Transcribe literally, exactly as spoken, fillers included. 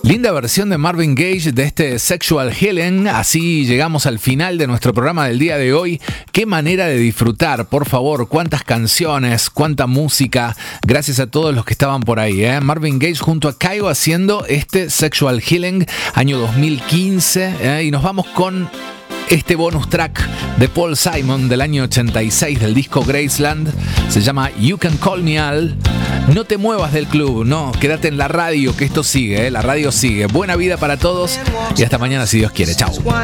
Linda versión de Marvin Gaye de este Sexual Healing. Así llegamos al final de nuestro programa del día de hoy. Qué manera de disfrutar, por favor. Cuántas canciones, cuánta música. Gracias a todos los que estaban por ahí, ¿eh? Marvin Gaye junto a Kygo haciendo este Sexual Healing, año dos mil quince. ¿eh? Y nos vamos con este bonus track de Paul Simon del año ochenta y seis del disco Graceland. Se llama You Can Call Me Al. No te muevas del club, no, quédate en la radio, que esto sigue, ¿eh? La radio sigue. Buena vida para todos y hasta mañana si Dios quiere. Chao.